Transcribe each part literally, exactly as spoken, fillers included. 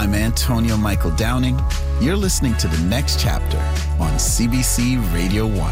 I'm Antonio Michael Downing. You're listening to The Next Chapter on C B C Radio one.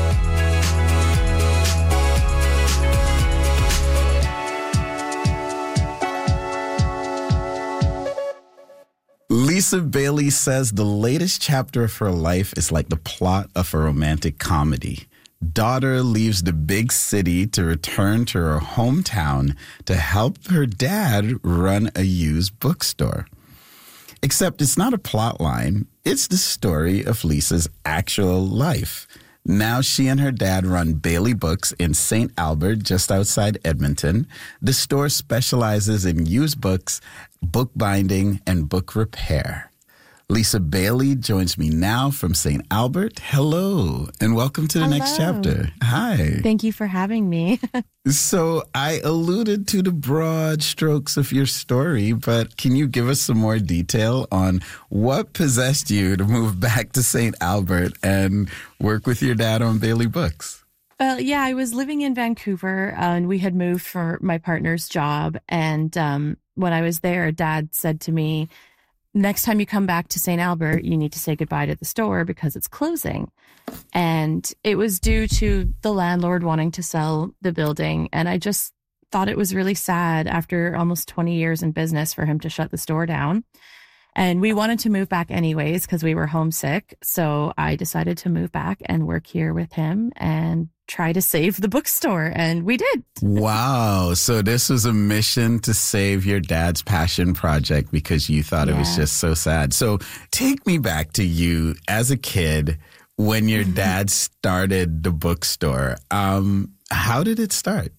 Lisa Bailey says the latest chapter of her life is like the plot of a romantic comedy. Daughter leaves the big city to return to her hometown to help her dad run a used bookstore. Except it's not a plot line. It's the story of Lisa's actual life. Now she and her dad run Bailey Books in Saint Albert, just outside Edmonton. The store specializes in used books, bookbinding, and book repair. Lisa Bailey joins me now from Saint Albert. Hello, and welcome to the Hello. Next Chapter. Hi. Thank you for having me. So I alluded to the broad strokes of your story, but can you give us some more detail on what possessed you to move back to Saint Albert and work with your dad on Bailey Books? Well, yeah, I was living in Vancouver uh, and we had moved for my partner's job. And um, when I was there, Dad said to me, next time you come back to Saint Albert, you need to say goodbye to the store because it's closing. And it was due to the landlord wanting to sell the building. And I just thought it was really sad after almost twenty years in business for him to shut the store down. And we wanted to move back anyways because we were homesick. So I decided to move back and work here with him and try to save the bookstore. And we did. Wow. So this was a mission to save your dad's passion project because you thought Yeah. it was just so sad. So take me back to you as a kid when your dad started the bookstore. Um, how did it start?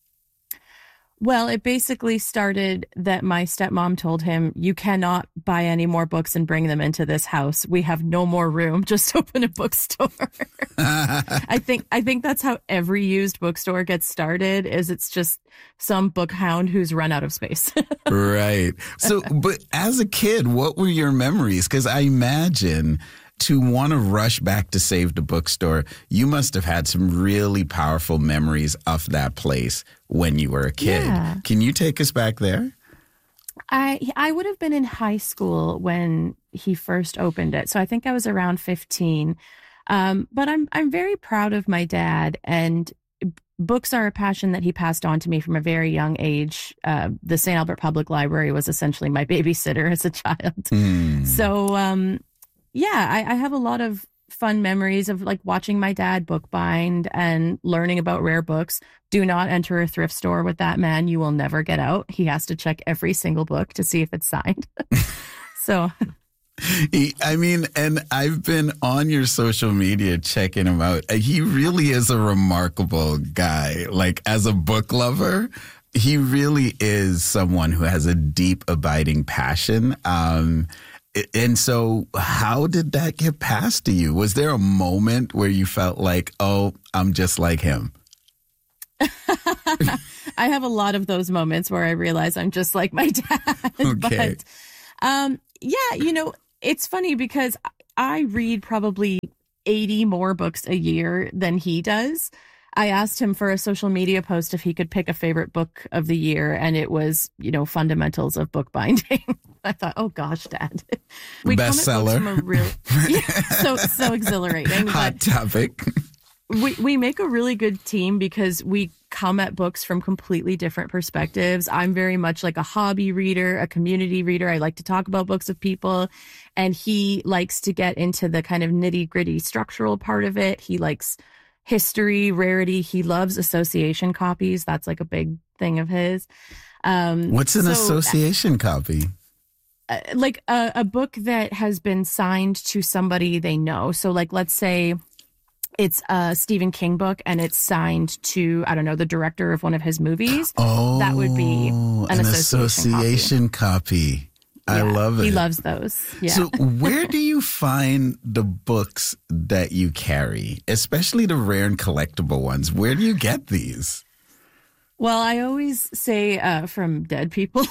Well, it basically started that my stepmom told him, you cannot buy any more books and bring them into this house. We have no more room. Just open a bookstore. I think I think that's how every used bookstore gets started, is it's just some book hound who's run out of space. Right. So, but as a kid, what were your memories? Because I imagine to want to rush back to save the bookstore, you must have had some really powerful memories of that place when you were a kid. Yeah. Can you take us back there? I I would have been in high school when he first opened it. So I think I was around fifteen. Um, but I'm I'm very proud of my dad, and books are a passion that he passed on to me from a very young age. Uh, the Saint Albert Public Library was essentially my babysitter as a child. Mm. So um, yeah, I, I have a lot of fun memories of like watching my dad bookbind and learning about rare books. Do not enter a thrift store with that man. You will never get out. He has to check every single book to see if it's signed. So He, I mean, and I've been on your social media checking him out. He really is a remarkable guy. Like, as a book lover, he really is someone who has a deep, abiding passion. Um, and so how did that get passed to you? Was there a moment where you felt like, oh, I'm just like him? I have a lot of those moments where I realize I'm just like my dad. Okay. But um, yeah, you know, it's funny because I read probably eighty more books a year than he does. I asked him for a social media post if he could pick a favorite book of the year, and it was, you know, Fundamentals of Bookbinding. I thought, oh gosh, Dad, we bestseller, come at books from a real, yeah, so so exhilarating. Hot but topic. we we make a really good team because we come at books from completely different perspectives. I'm very much like a hobby reader, a community reader. I like to talk about books with people, and he likes to get into the kind of nitty gritty structural part of it. He likes history, rarity. He loves association copies. That's like a big thing of his. Um, What's an so, association copy? Uh, like a, a book that has been signed to somebody they know. So like, let's say it's a Stephen King book and it's signed to, I don't know, the director of one of his movies. Oh, that would be an, an association, association copy. copy. I Yeah, love it. He loves those. Yeah. So where do you find the books that you carry, especially the rare and collectible ones? Where do you get these? Well, I always say uh, from dead people.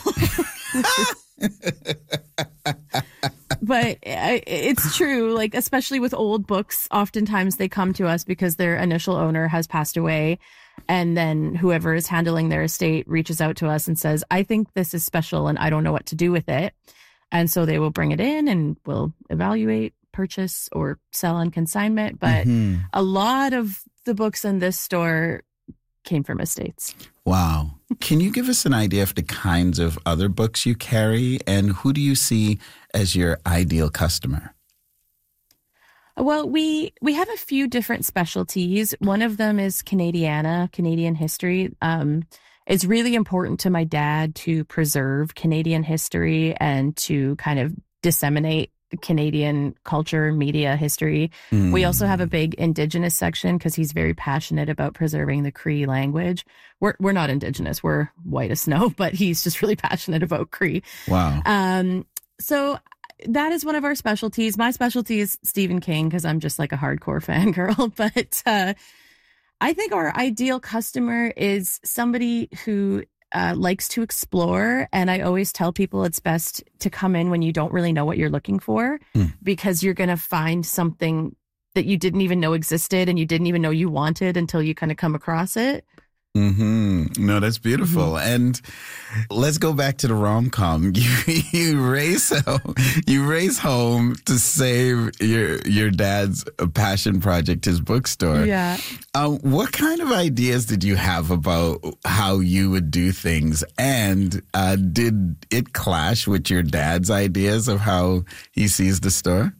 But it's true, like, especially with old books, oftentimes they come to us because their initial owner has passed away. And then whoever is handling their estate reaches out to us and says, I think this is special and I don't know what to do with it. And so they will bring it in and we'll evaluate, purchase, or sell on consignment. But Mm-hmm. a lot of the books in this store came from estates. Wow. Can you give us an idea of the kinds of other books you carry, and who do you see as your ideal customer? Well, we we have a few different specialties. One of them is Canadiana, Canadian history. Um, it's really important to my dad to preserve Canadian history and to kind of disseminate Canadian culture, media, history. Mm. We also have a big Indigenous section because he's very passionate about preserving the Cree language. We're we're not Indigenous; we're white as snow, but he's just really passionate about Cree. Wow. Um. So. That is one of our specialties. My specialty is Stephen King because I'm just like a hardcore fangirl. But uh, I think our ideal customer is somebody who uh, likes to explore. And I always tell people it's best to come in when you don't really know what you're looking for, mm. because you're going to find something that you didn't even know existed and you didn't even know you wanted until you kind of come across it. Mm-hmm. No, that's beautiful. Mm-hmm. And let's go back to the rom-com. You you race home, you race home to save your your dad's passion project, his bookstore. Yeah. Um, what kind of ideas did you have about how you would do things? And uh, did it clash with your dad's ideas of how he sees the store?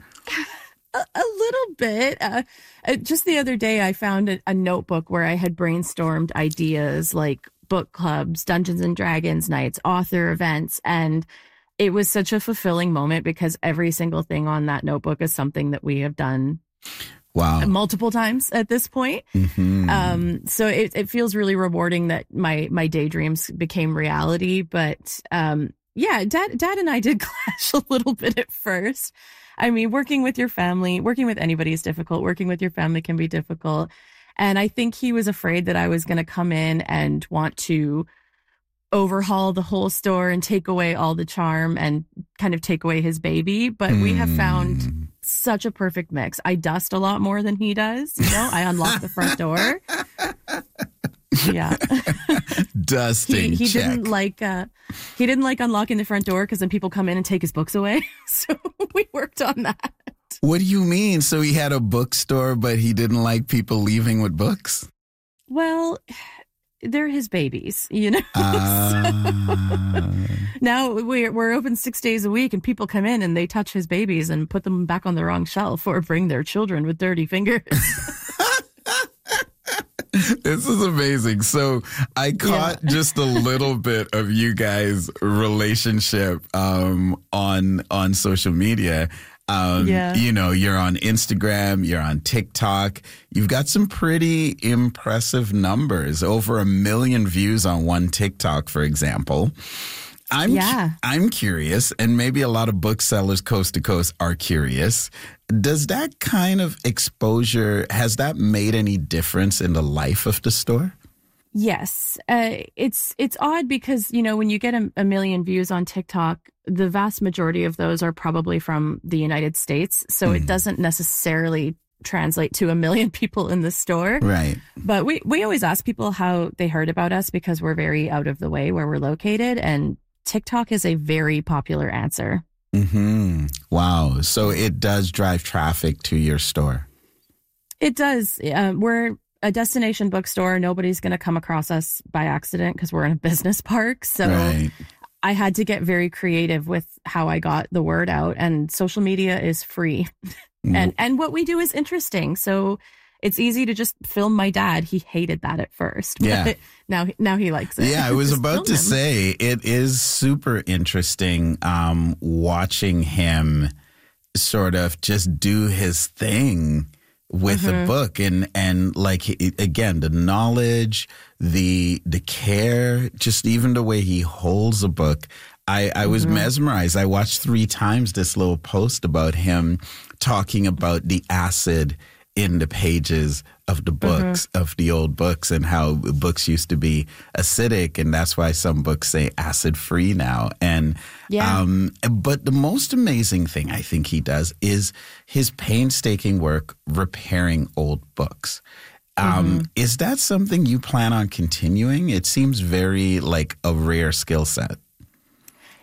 A, a little bit. Uh, just the other day, I found a, a notebook where I had brainstormed ideas like book clubs, Dungeons and Dragons nights, author events. And it was such a fulfilling moment because every single thing on that notebook is something that we have done wow. multiple times at this point. Mm-hmm. Um, so it, it feels really rewarding that my, my daydreams became reality. But um, yeah, dad, dad and I did clash a little bit at first. I mean, working with your family, working with anybody is difficult. Working with your family can be difficult. And I think he was afraid that I was going to come in and want to overhaul the whole store and take away all the charm and kind of take away his baby. But mm. we have found such a perfect mix. I dust a lot more than he does. You know, I unlock the front door. Yeah. Dusting. He, he check. didn't like uh he didn't like unlocking the front door because then people come in and take his books away. So we worked on that. What do you mean? So he had a bookstore, but he didn't like people leaving with books? Well, they're his babies, you know. Uh... so now we're we're open six days a week, and people come in and they touch his babies and put them back on the wrong shelf or bring their children with dirty fingers. This is amazing. So I caught yeah. just a little bit of you guys' relationship um, on on social media. Um, yeah. You know, you're on Instagram, you're on TikTok. You've got some pretty impressive numbers, over a million views on one TikTok, for example. I'm yeah. I'm curious, and maybe a lot of booksellers coast to coast are curious. Does that kind of exposure, has that made any difference in the life of the store? Yes. Uh, it's it's odd because, you know, when you get a, a million views on TikTok, the vast majority of those are probably from the United States. So mm. it doesn't necessarily translate to a million people in the store. Right. But we, we always ask people how they heard about us because we're very out of the way where we're located. And TikTok is a very popular answer. Mm-hmm. Wow. So it does drive traffic to your store. It does. Uh, we're a destination bookstore. Nobody's going to come across us by accident because we're in a business park. So right. I had to get very creative with how I got the word out. And social media is free. Mm. and and what we do is interesting. So it's easy to just film my dad. He hated that at first. Yeah. But now, now he likes it. Yeah, I was about to him. say, it is super interesting um, watching him sort of just do his thing with mm-hmm. the book. And, and like, again, the knowledge, the the care, just even the way he holds a book. I, I was mm-hmm. mesmerized. I watched three times this little post about him talking about the acid in the pages of the books, mm-hmm. of the old books, and how books used to be acidic, and that's why some books say acid free now. And yeah. um, but the most amazing thing I think he does is his painstaking work repairing old books. Um, mm-hmm. Is that something you plan on continuing? It seems very like a rare skill set.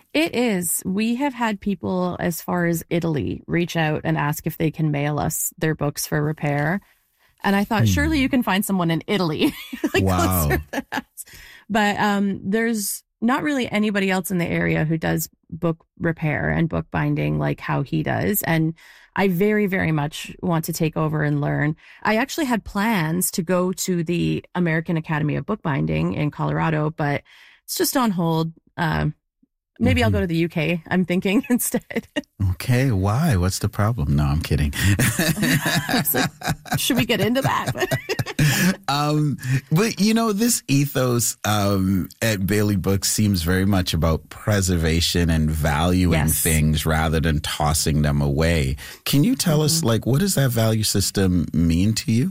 It is. We have had people as far as Italy reach out and ask if they can mail us their books for repair. And I thought, mm. surely you can find someone in Italy. like wow. But um, there's not really anybody else in the area who does book repair and book binding like how he does. And I very, very much want to take over and learn. I actually had plans to go to the American Academy of Bookbinding in Colorado, but it's just on hold. Um, maybe mm-hmm. I'll go to the U K, I'm thinking, instead. Okay, why? What's the problem? No, I'm kidding. like, should we get into that? um, but, you know, this ethos um, at Bailey Books seems very much about preservation and valuing yes. things rather than tossing them away. Can you tell mm-hmm. us, like, what does that value system mean to you?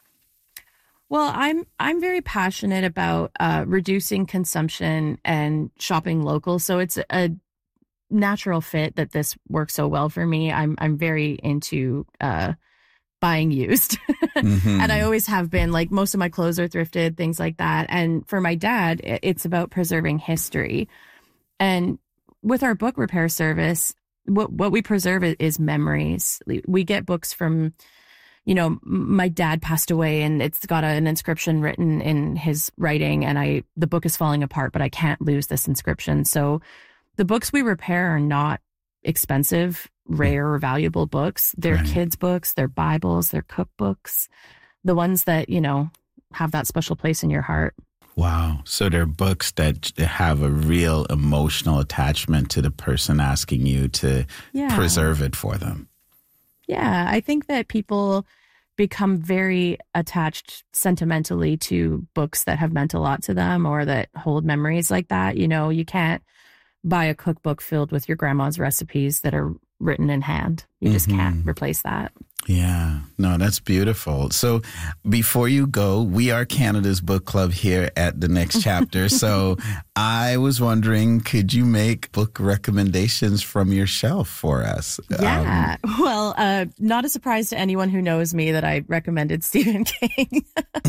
Well, I'm I'm very passionate about uh, reducing consumption and shopping local. So it's a natural fit that this works so well for me. I'm I'm very into uh, buying used, mm-hmm. and I always have been. Like most of my clothes are thrifted, things like that. And for my dad, it's about preserving history. And with our book repair service, what what we preserve is memories. We get books from. You know, my dad passed away and it's got a, an inscription written in his writing and I, the book is falling apart, but I can't lose this inscription. So the books we repair are not expensive, rare or valuable books. They're right. kids' books, they're Bibles, they're cookbooks, the ones that, you know, have that special place in your heart. Wow. So they're books that have a real emotional attachment to the person asking you to yeah. preserve it for them. Yeah, I think that people become very attached sentimentally to books that have meant a lot to them or that hold memories like that. You know, you can't buy a cookbook filled with your grandma's recipes that are written in hand. You just mm-hmm. can't replace that. Yeah, no, that's beautiful. So before you go, we are Canada's book club here at The Next Chapter. So I was wondering, could you make book recommendations from your shelf for us? Yeah, um, well, uh, not a surprise to anyone who knows me that I recommended Stephen King.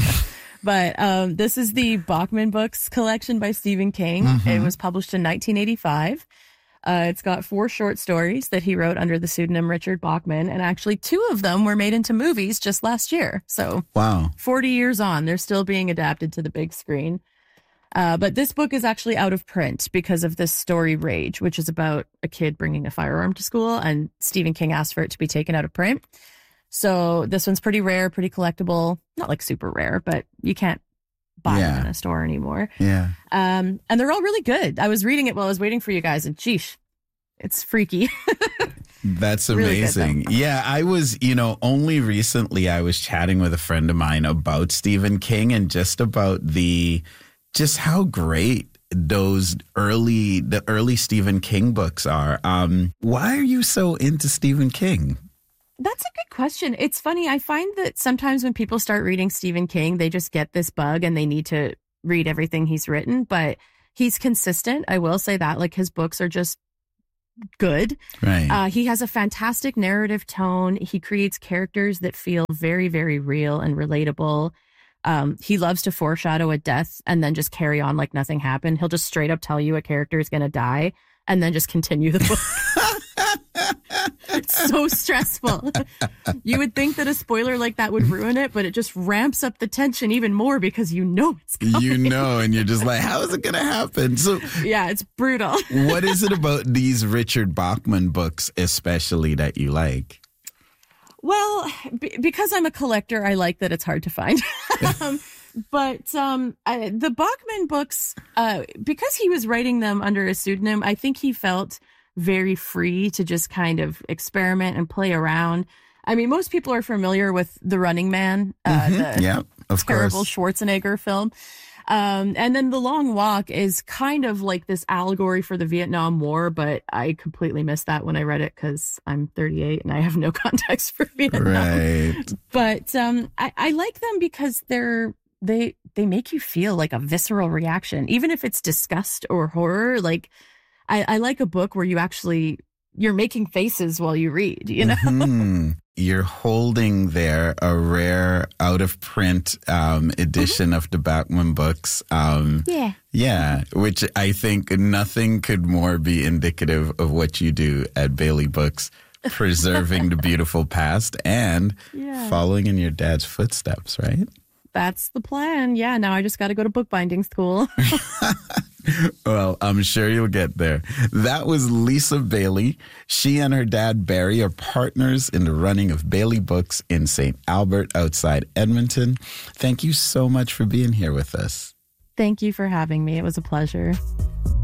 But um, this is the Bachman Books collection by Stephen King. Mm-hmm. It was published in nineteen eighty-five. Uh, it's got four short stories that he wrote under the pseudonym Richard Bachman, and actually two of them were made into movies just last year. So wow, forty years on, they're still being adapted to the big screen. Uh, but this book is actually out of print because of this story Rage, which is about a kid bringing a firearm to school, and Stephen King asked for it to be taken out of print. So this one's pretty rare, pretty collectible, not like super rare, but you can't buy yeah. them in a store anymore. Yeah. Um, and they're all really good. I was reading it while I was waiting for you guys, and sheesh, it's freaky. That's amazing. Really yeah, I was, you know, only recently I was chatting with a friend of mine about Stephen King and just about the, just how great those early, the early Stephen King books are. Um, why are you so into Stephen King? That's a good question. It's funny. I find that sometimes when people start reading Stephen King, they just get this bug and they need to read everything he's written, but he's consistent. I will say that, like, his books are just good. Right. Uh, he has a fantastic narrative tone. He creates characters that feel very, very real and relatable. Um, he loves to foreshadow a death and then just carry on like nothing happened. He'll just straight up tell you a character is going to die and then just continue the book. It's so stressful. You would think that a spoiler like that would ruin it, but it just ramps up the tension even more because you know it's coming. You know, and you're just like, how is it going to happen? So yeah, it's brutal. What is it about these Richard Bachman books especially that you like? Well, b- because I'm a collector, I like that it's hard to find. um, but um, I, the Bachman books, uh, because he was writing them under a pseudonym, I think he felt very free to just kind of experiment and play around. I mean, most people are familiar with The Running Man, uh, mm-hmm. the yeah, of terrible course. Schwarzenegger film. Um, and then The Long Walk is kind of like this allegory for the Vietnam War, but I completely missed that when I read it because I'm thirty-eight and I have no context for Vietnam. Right. But um, I, I like them because they're they they make you feel like a visceral reaction, even if it's disgust or horror. Like I, I like a book where you actually you're making faces while you read, you know. Mm-hmm. you're holding there a rare out of print um, edition mm-hmm. of the Bachman books. Um, yeah. Yeah, which I think nothing could more be indicative of what you do at Bailey Books, preserving the beautiful past and yeah. following in your dad's footsteps, right? That's the plan. Yeah, now I just got to go to bookbinding school. Well, I'm sure you'll get there. That was Lisa Bailey. She and her dad, Barry, are partners in the running of Bailey Books in Saint Albert outside Edmonton. Thank you so much for being here with us. Thank you for having me. It was a pleasure.